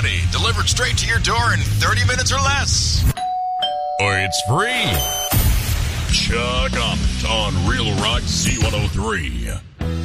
ready, delivered straight to your door in 30 minutes or less. Or it's free. Chuck Ament on Real Rock Z103.